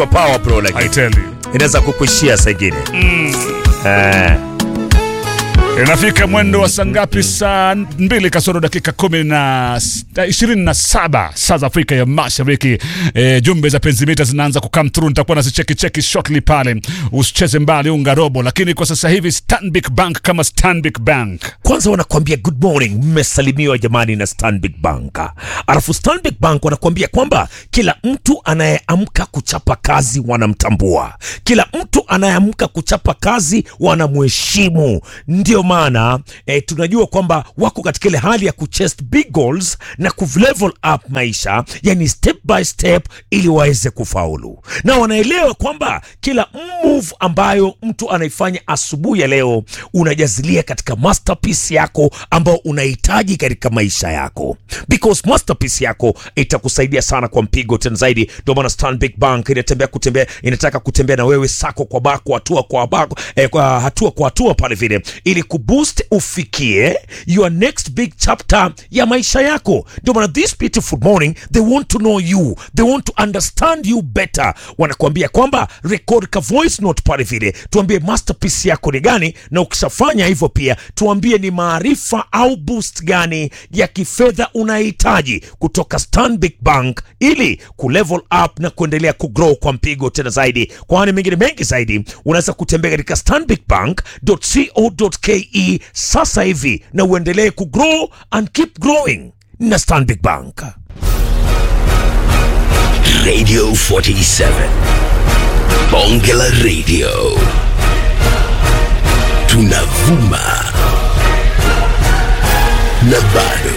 power bro, like I tell you. inaweza kukuishia saa nyingine. Inafika mwendo wa saa ngapi? Saa 2 kasoro dakika 27 saa za Afrika ya Mashariki. Jumbe za Penzimita zinaanza kukam through. Nitakuwa nazicheki shortly pale. Usicheze mbali unga robo. Lakini kwa sasa hivi Stanbic Bank kama Stanbic Bank, kwanza wanakuambia good morning, mmesalimiwa jamani na Stanbic Bank. Alafu Stanbic Bank wanakuambia kwamba kila mtu anayeamka kuchapa kazi wanamtambua, kila mtu anayeamka kuchapa kazi wanamheshimu. Ndio maana tunajua kwamba wako katika ile hali ya kuchase big goals na kulevel up maisha, yani step by step, ili waweze kufaulu. Na wanaelewa kwamba kila move ambayo mtu anaifanya asubuhi ya leo unajazilia katika masterpiece yako ambao unahitaji katika maisha yako, because masterpiece yako itakusaidia sana kwa mpigo tena zaidi. Ndio maana Stanbic Bank inataka kutembea na wewe sako kwa bako, hatua kwa hatua pale vile, ili kuboost ufikie your next big chapter ya maisha yako. Ndio maana this beautiful morning they want to know you, they want to understand you better. Wanakuambia kwamba record ka voice note pale vile, tuambie masterpiece yako ni gani, na ukishafanya hivyo pia tuambie ni maarifa au boost gani ya kifedha unahitaji kutoka Stanbic Bank ili kulevel up na kuendelea kugrow kwa mpigo tena zaidi. Kwani mengine mengi zaidi unaweza kutembea katika stanbicbank.co.ke sasa hivi na uendelee kugrow and keep growing na Stanbic Bank. Radio 47 Bongela Radio, tunavuma na bado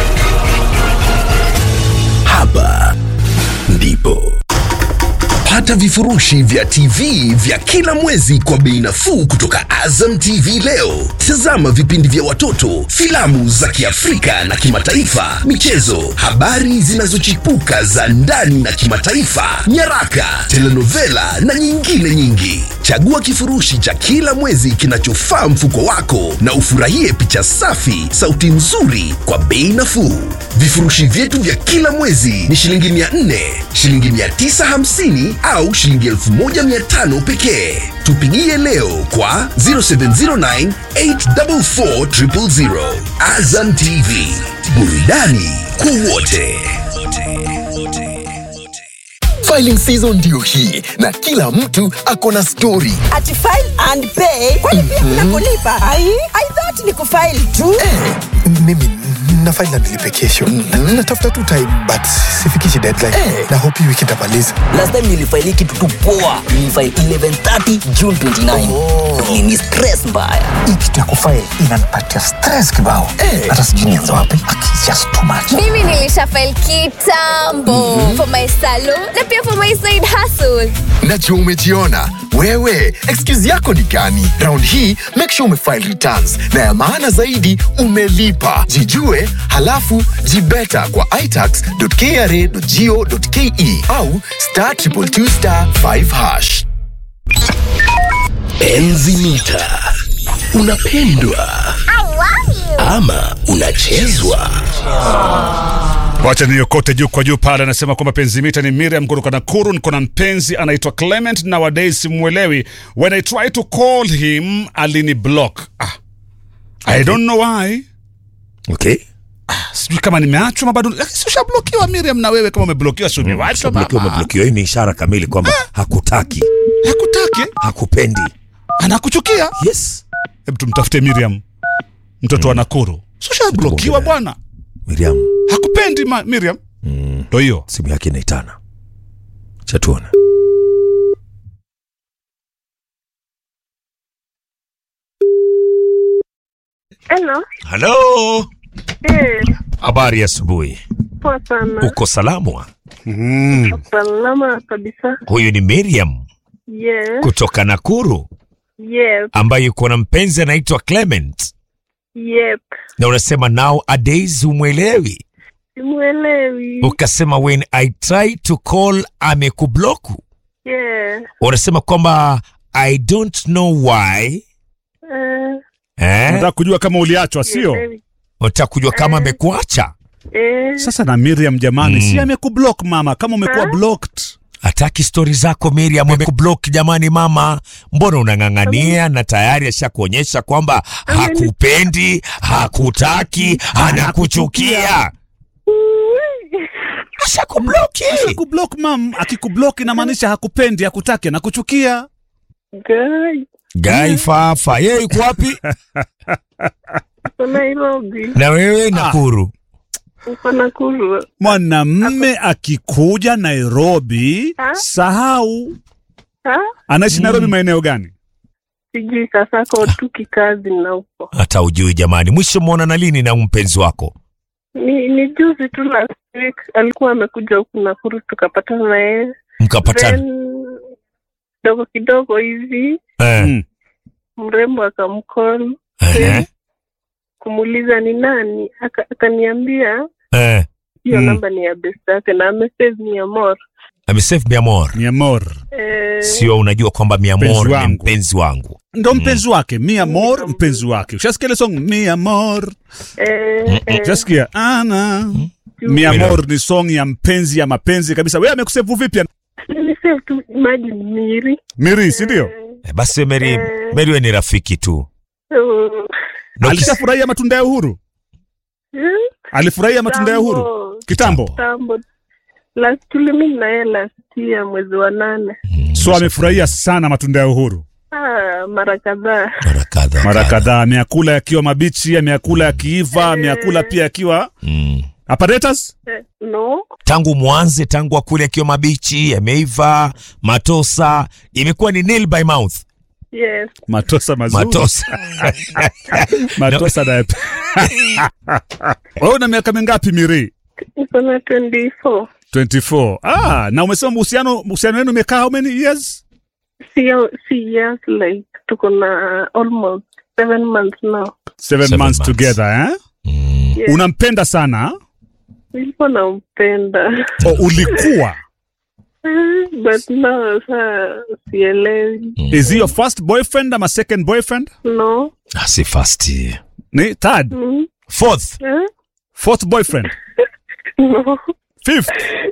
hapa ndipo. Pata vifurushi vya TV vya kila mwezi kwa bei nafuu kutoka Azam TV leo. Tazama vipindi vya watoto, filamu za Kiafrika na kimataifa, michezo, habari zinazochipuka za ndani na kimataifa, nyaraka, telenovela na nyingine nyingi. Chagua kifurushi cha kila mwezi kinachofaa mfuko wako na ufurahie picha safi, sauti nzuri kwa bei nafuu. Vifurushi vyetu vya kila mwezi ni shilingi 400, shilingi 950 au shilingi 1500 pekee. Tupigie leo kwa 0709 844 000. Azam TV, burudani kwa wote. Filing season ndio hii na kila mtu ako na story. Ati file and pay, kwani pia kuna kulipa? I thought ni kufile tu. Mimi na file na nilipe kesho. Natafuta tu time but sifikishi deadline. Na hope hii wiki nitamaliza. Last time nilifile kitu tu poa. Nilifile 11:30 June 29. Ni stress mbaya. Hii kitu ya kufile inanipatia stress kibao. Hata sijui nianze wapi. It's just too much. Mimi nilishafile kitambo for my salon na pia for my side hustle. Najua umejiona. Wewe, excuse yako ni gani? Round hii, make sure umefile returns. Na ya maana zaidi, umelipa. Jijue, halafu jibeta kwa itax.kra.go.ke au *222*5#. Enzi mita, unapendwa ama unachezwa? Wacha niyokote juu kwa juu pale. Anasema kwamba Penzimita ni Miriam kutoka Nakuru. Niko na mpenzi anaitwa Clement, nowadays simuelewi. When I try to call him alini block. I don't know why. Okay. Sijui kama nimeachwa mabado. Sio blokiwa Miriam, na wewe kama umeblokiwa sio umeachwa baba. Umeblokiwa, hii ni ishara kamili kwamba hakutaki. Hakutaki? Hakupendi. Anakuchukia? Yes. Hebu tumtafute Miriam. Mtoto wa Nakuru. Sio blokiwa bwana. Miriam hakupendi Miriam. Ndio hiyo. Simu yake inaitana. Cha tuone. Hello. Hello. Habari ya asubuhi. Poa sana. Uko salama? Salama kabisa. Huyu ni Miriam. Yes. Kutoka Nakuru. Yes. Ambaye yuko na mpenzi anaitwa Clement. Yep. Na unasema nowadays umwelewi. Simuelewi. Ukasema when I try to call amekubloku. Yeah. Unasema kwamba I don't know why. Unataka kujua kama uliachwa sio? Unataka kujua kama amekuacha? Sasa na Miriam jamani, si amekublock mama, kama umekuwa blocked. Hataki stori zako Miriam, amekublock jamani mama. Mbona unang'ang'ania na tayari ashakuonyesha kwamba hakupendi, hakutaki, anakuchukia. Ashakublock. Ashakublock mam, akikublock inamaanisha hakupendi, hakutaki, anakuchukia. Guy Fafa, yeye yuko wapi? Nairobi. Na wewe Nakuru. Nakuru. Mwanamume akikuja Nairobi, sahau. Anaishi Nairobi maeneo gani? Sijui Kasako tu kikazi na huko. Hata ujui jamani. Mwisho muona na lini na mpenzi wako? Ni juzi tu last week alikuwa amekuja huku Nakuru tukapatana na yeye. Mkapatana? Kidogo hivi. Mrembo akamcall. Kumuuliza ni nani, akaniambia hiyo namba ni ya best yake na amesave mi amor. Amesave mi amor. Mi amor. Sio unajua kwamba mi amor ni mpenzi wangu. Ndo mpenzi wake, mi amor mpenzi wake. Ushasikia ile song mi amor? Ushasikia? Ana. Mi amor ni song ya mpenzi ya mapenzi kabisa. Wewe amekusave vipi? Nimesave tu imagine Miri. Miri, si ndio? Basi Miri wewe ni rafiki tu. Alishafurahia matunda ya uhuru? Alifurahia matunda ya uhuru? Kitambo. Last year mwezi wa 8. So amefurahia sana matunda ya uhuru. Mara kadhaa. Mara kadhaa. Ameyakula yakiwa mabichi, ameyakula yakiiva, ameyakula pia yakiwa apparatus? No. Tangu mwanze, tangu akule yakiwa mabichi, yameiva, matosa, imekuwa ni nail by mouth. Yes. Matosa mazuri. Matosa. Matosa na wewe una miaka mingapi Miri? Niko na 24. 24. Na umesema uhusiano wenu umekaa how many years? See years like tuko na almost 7 months now. 7 months together, eh? Yes. Unampenda sana? Nilikuwa nampenda. Ulikuwa? But no, sielewi. Is he your first boyfriend or second boyfriend? No. Si first. Ni third? Fourth? Fourth boyfriend? No. Fifth?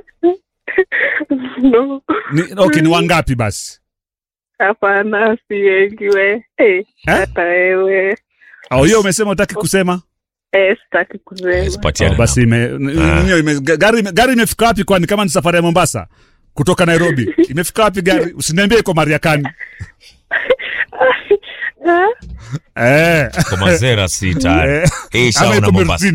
No. Okay, ni wangapi basi? Hapana, si wengi we. Hata wewe. Hiyo umesema utaki kusema? Sitaki kusema. Basi gari imefika wapi kwani kama ni safari ya Mombasa? Kutoka Nairobi. Imefika wapi gari? Usiniambie iko Mariakani. Kwa Mazera sita. Shaona Mombasa.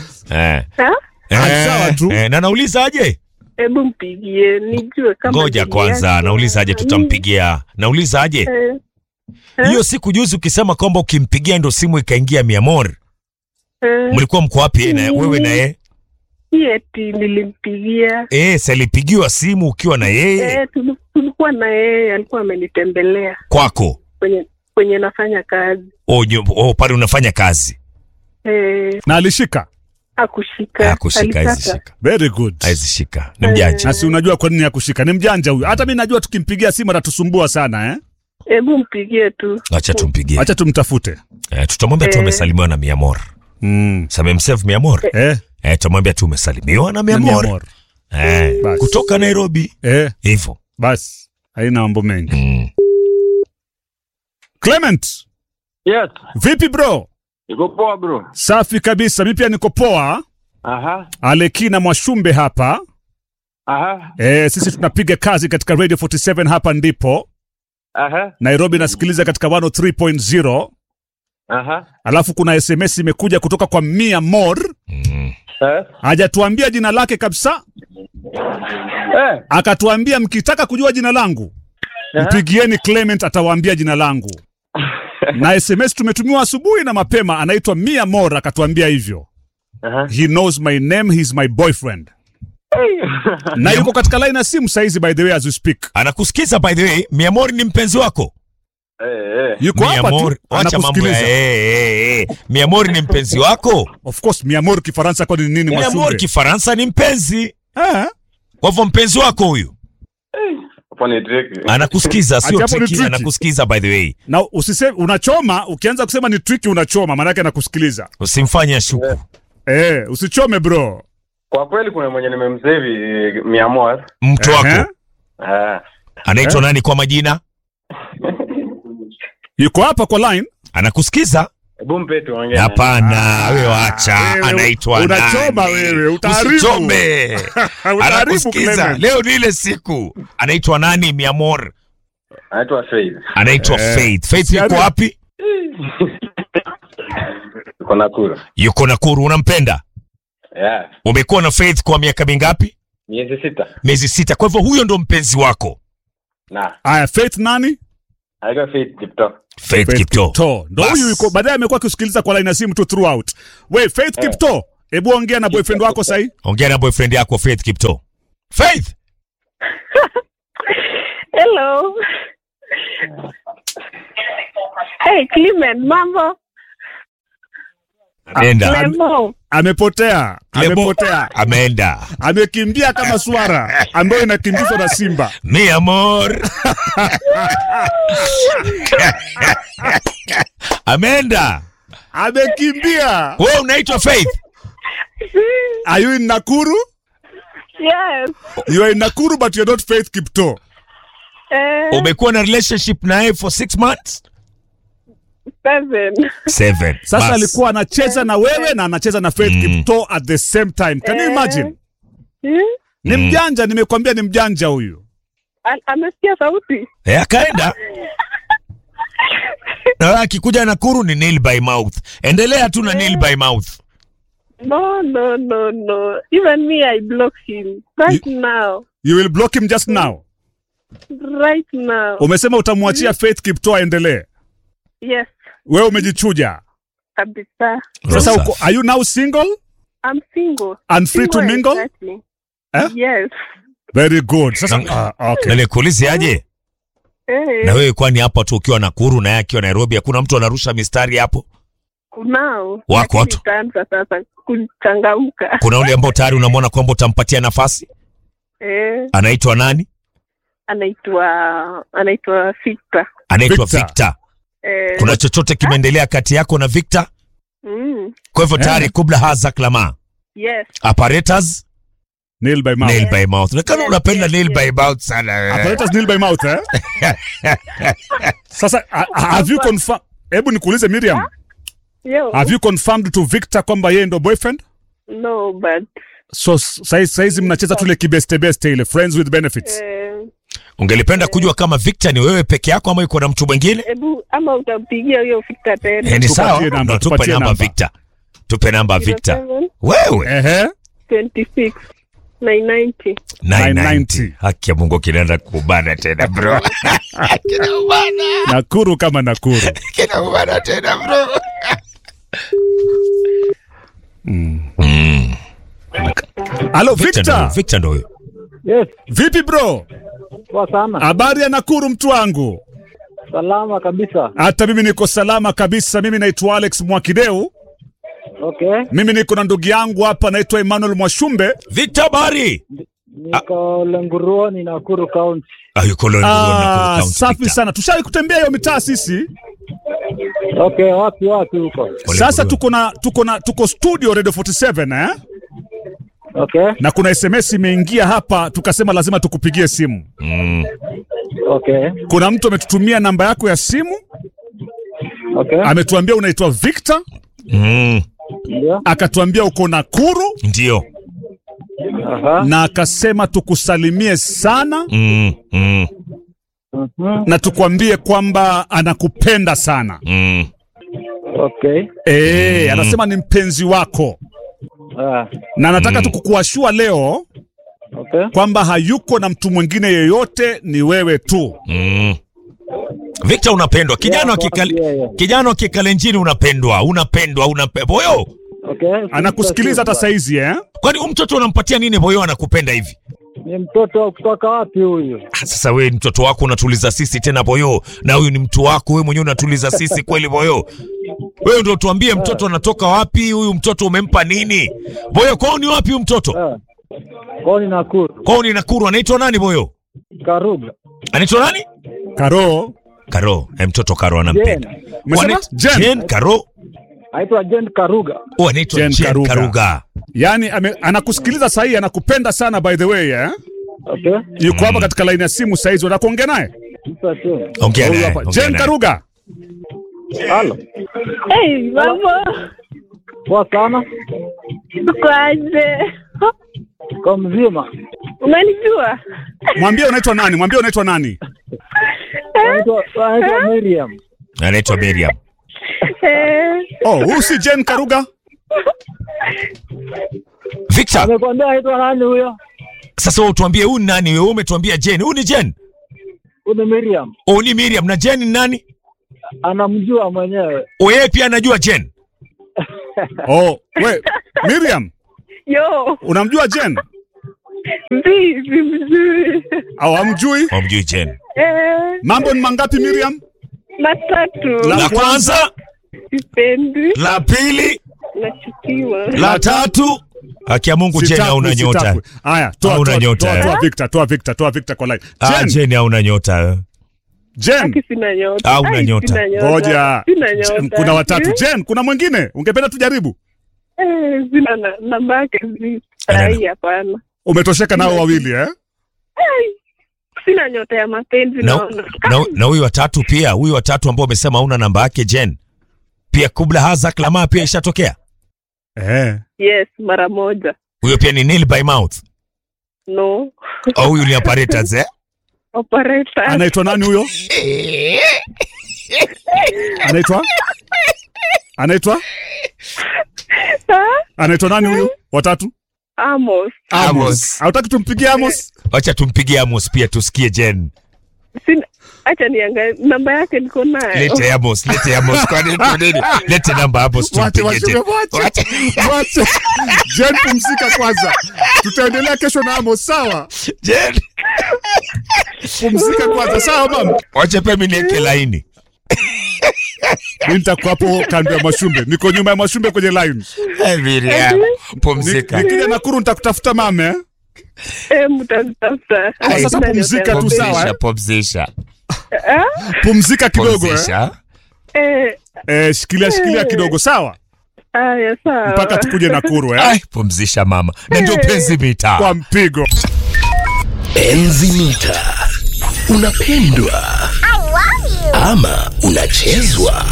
Sawa tu. Na nauliza aje? Hebu mpigie nijue kama. Ngoja kwanza, nauliza aje tutampigia. Nauliza aje? Hiyo siku juzi ukisema kwamba ukimpigia ndo simu ikaingia mi amor. Mlikuwa mko wapi na wewe na yeye? Eti nilimpigia. Salipigiwa simu ukiwa na yeye? Tulikuwa na yeye, alikuwa amenitembelea. Kwako? Kwenye nafanya kazi. Pale unafanya kazi. Na alishika? Hakushika. Haizishika. Very good. Haizishika. Ni mjanja. Na si unajua kwa nini hakushika? Ni mjanja huyo. Hata mimi najua tukimpigia simu atatusumbua sana, eh? Hebu mpigie tu. Acha tumpigie. Acha tumtafute. Tutamwambia tu amesalimiwa na mi amor. Samemsave mi amor. Tutamwambia tu umesalimiwa na mi amor. Kutoka Nairobi. Hivyo. Basi. Haina mambo mengi. Clement. Yes. Vipi bro? Niko poa bro. Safi kabisa. Mimi pia niko poa. Alekina Mwashumbe hapa. Sisi tunapiga kazi katika Radio 47 hapa ndipo. Nairobi nasikiliza katika 103.0. Alafu kuna SMS imekuja kutoka kwa Mia Mor. Hajatuambia jina lake kabisa. Akatuambia mkitaka kujua jina langu mpigieni Clement atawaambia jina langu. Na SMS tumetumiwa asubuhi na mapema, anaitwa Mia Mor akatuambia hivyo. He knows my name, he's my boyfriend. Na yuko katika line ya simu saizi by the way as we speak. Anakusikiza by the way. Mia Mor ni mpenzi wako? Yuko hapa tu anakusikiliza. Mia Mor ni mpenzi wako? Of course, Mia Mor Kifaransa kwa nini Mia Mor Kifaransa ni mpenzi. Kwa hivyo mpenzi wako huyu? Anakusikiza, sio tricky, anakusikiza by the way. Na usiseme unachoma, ukianza kusema ni tricky unachoma, maana yake anakusikiliza. Usimfanye shuku. Usichome bro. Kwa kweli kuna mwenye nimemsave Mia Mor. Mtu wako. Anaitwa nani kwa majina? Yuko hapa kwa line. Anakusikiza? Hebu mpe tuongee. Hapana, wewe acha. Anaitwa nani? Unachoma wewe, utaharibu. Usichome. Anakusikiza. Clement. Leo ni ile siku. Anaitwa nani, mi amor? Anaitwa Faith. Anaitwa Faith. Faith yuko wapi? Yuko Nakuru. Yuko Nakuru. Unampenda? Yeah. Umekuwa na Faith kwa miaka mingapi? Miezi 6. Miezi 6. Kwa hivyo huyo ndo mpenzi wako. Aya, Faith nani? Anaitwa Faith Kipto. Faith Kipto. Ndo huyu yuko baadaye amekuwa akisikiliza kwa line ya simu tu throughout. Wewe Faith Kipto, hebu ongea na boyfriend wako sasa. Ongea na boyfriend yako Faith Kipto. Faith. Hello. Hey, Clement, mambo? Ameenda. Amepotea. Ameenda. Amekimbia kama swara ambayo inakimbizwa na simba. Mi amor. Ameenda. Amekimbia. Wewe unaitwa Faith? Are you in Nakuru? Yes. You are in Nakuru but you're not Faith Kipto. Umekuwa na relationship naye for 6 months? 7. Sasa alikuwa anacheza na wewe na anacheza na Faith Kipto at the same time. Can you imagine? Ni mjanja, nimekwambia ni mjanja huyu. Amesikia sauti. Akaenda. Na akikuja Nakuru ni nail by mouth. Endelea tu na nail by mouth. No. Even me, I block him right now. You will block him just now? Right now. Umesema utamwachia Faith Kipto aendelee? Yes. Wewe umejichuja. Kabisa. Sasa are you now single? I'm single. And free to mingle? Exactly. Yes. Very good. Sasa okay. Nalikuuliza aje? Na wewe kwani hapa tu ukiwa Nakuru na yeye akiwa Nairobi hakuna mtu anarusha mistari hapo? Kunao. Wako watu. Sasa kuchangamka. Kuna ule ambao tayari unamwona kwamba utampatia nafasi? Anaitwa nani? Anaitwa Victor. Anaitwa Victor. Kuna chochote kimeendelea kati yako na Victor? Kwa hivyo tayari kubla haza klama. Yes. Apparatus nail by mouth. Nail by mouth. Nakana unapenda nail by mouth sana. Apparatus nail by mouth Sasa have you confirmed? Hebu nikuulize Miriam. Have you confirmed to Victor kwamba yeye ndo boyfriend? No, but so saizi mnacheza tule kibeste ile friends with benefits. Ungelipenda kujua kama Victor ni wewe peke yako ama yuko na mtu mwingine? Hebu ama utampigia hiyo Victor tena. Ni sawa. Tupe namba Victor. Tupe namba Victor. Wewe. 26 990. Haki ya Mungu kinaenda kubana tena bro. Kinaubana. Nakuru kama Nakuru. Kinaubana tena bro. Hello Victor. Victor ndo huyo. Yes. Vipi bro? Poa sana. Habari ya Nakuru mtu wangu? Salama kabisa. Hata mimi niko salama kabisa. Mimi naitwa Alex Mwakideu. Okay. Mimi niko na ndugu yangu hapa naitwa Emmanuel Mwashumbe. Victor bari. Niko Lenguruoni Nakuru County. Yuko Lenguruoni Nakuru County. Safi sana. Tushawahi kutembea hiyo mitaa sisi. Okay, wapi huko? Sasa tuko studio Radio 47 Okay. Na kuna SMS imeingia hapa tukasema lazima tukupigie simu. Okay. Kuna mtu ametutumia namba yako ya simu. Okay. Ametuambia unaitwa Victor. Ndio. Akatuambia uko Nakuru. Ndio. Na akasema tukusalimie sana. Na tukwambie kwamba anakupenda sana. Okay. Anasema ni mpenzi wako. Na nataka tukukuashua leo kwamba hayuko na mtu mwingine yeyote, ni wewe tu. Victor unapendwa. Kijana wa Kikalenjini unapendwa. Boyo. Okay. Anakusikiliza hata saizi Kwani mtoto unampatia nini Boyo anakupenda hivi? Ni mtoto kutoka wapi huyu? Sasa wewe mtoto wako unatuliza sisi tena Boyo, na huyu ni mtu wako wewe mwenyewe unatuliza sisi kweli Boyo? Wewe ndio tuambie mtoto anatoka wapi, huyu mtoto umempa nini? Boyo kwao ni wapi huyu mtoto? Kwao ni Nakuru. Kwao ni Nakuru. Anaitwa nani Boyo? Karuga. Anaitwa nani? Karo. Mtoto Karo anampenda. Jen Karo. Anaitwa Jen Karuga. Anaitwa Jen Karuga. Yaani anakusikiliza sahihi, anakupenda sana by the way Okay. Yuko hapa katika line ya simu saizi, unakuongea naye? Ongea naye. Jen Karuga. Halo. Hey, mama. Poa sana. Kwaje? Kwa mzima. Unanijua? Mwambie unaitwa nani? Anaitwa Miriam. Anaitwa Miriam. Huyu si Jen Karuga? Victor. Amekwambia anaitwa nani huyo? Sasa wewe tuambie huyu ni nani? Wewe umetuambia Jen. Huyu ni Jen? Huyu ni Miriam. Ni Miriam. Na Jen ni nani? Anamjua mwenyewe. Yeye pia anajua Jen. Miriam. Yo. Unamjua Jen? Mzuri. Hamjui? Hamjui Jen. Mambo ni mangapi Miriam? Matatu. La kwanza, sipendi. La pili, nachukiwa. La tatu, haki ya Mungu Jen hauna nyota. Haya, toa Victor kwa line. Jen hauna nyota. Jen. Sina nyota. Hauna nyota. Ngoja. Kuna watatu. Eh? Jen, kuna mwingine? Ungependa tujaribu? Sina namba yake. Hapana. Umetosheka nao wawili Sina nyota ya mapenzi na huyu watatu pia, huyu watatu ambao umesema una namba yake Jen. Pia kubla haza klama pia ishatokea? Yes, mara moja. Huyo pia ni nail by mouth? No. Huyu ni operators Operators. Anaitwa nani huyo? Anaitwa? Anaitwa nani huyo? Watatu? Amos. Hautaki tumpigie Amos? Acha tumpigie Amos pia tusikie Jen. Acha niangalie namba yake niko nayo. Lete Amos kwa nini? Lete namba Amos tumpige Jen. Wacha. Jen pumzika kwanza. Tutaendelea kesho na Amos, sawa? Jen. Pumzika kwanza, sawa mama? Wacha pia mimi niweke laini. Mimi nitakuwa hapo kando ya Mashumbe. Niko nyuma ya Mashumbe kwenye line. Miriam, pumzika. Nikija Nakuru nitakutafuta mama mtatafuta. Sasa pumzika tu, sawa? Pumzisha. Pumzika kidogo shikilia kidogo, sawa? Sawa. Mpaka tukuje Nakuru pumzisha mama. Na ndio penzi mita. Kwa mpigo. Penzi mita. Unapendwa ama unachezwa?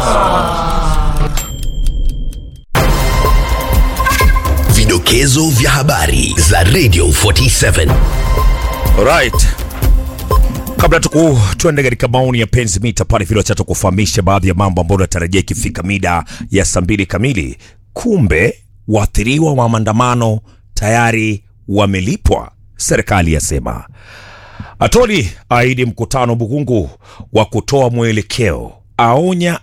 Vidokezo vya habari za Radio 47. Alright. Kabla tuende katika maoni ya penzi mita pale vile wacha tukufahamisha baadhi ya mambo ambayo tunatarajia ikifika mida ya 2 kamili. Kumbe waathiriwa wa maandamano tayari wamelipwa, serikali yasema. Atoli aidi mkutano Bugungu wa kutoa mwelekeo, aonya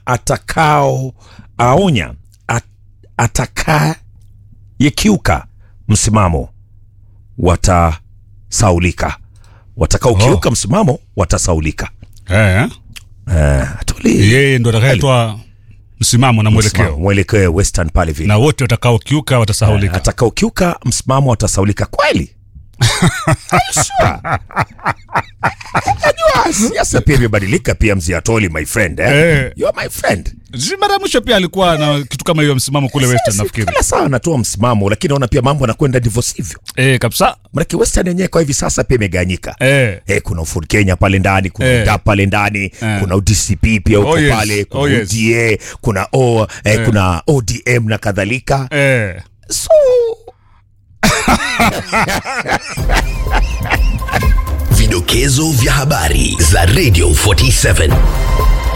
atakayekiuka msimamo watasaulika. Watakaokiuka msimamo watasaulika. Atoli yeye ndo atakayetoa msimamo na mwelekeo Western pale vile. Na wote watakaokiuka watasaulika. Atakaokiuka msimamo watasaulika kweli? Siasa pia imebadilika pia, mzee Atoli, my friend you are my friend. Mara mwisho pia alikuwa na kitu kama hiyo msimamo kule Western nafikiri. Kila saa anatoa msimamo, lakini naona pia mambo yanakwenda ndivyo sivyo. Kabisa. Maana Western yenyewe kwa hivi sasa pia imeganyika. Kuna Ford Kenya pale ndani, kuna DAP pale ndani, kuna UDCP pia huko pale, kuna UDA, kuna ODM na kadhalika. So Vidokezo vya habari za Radio 47.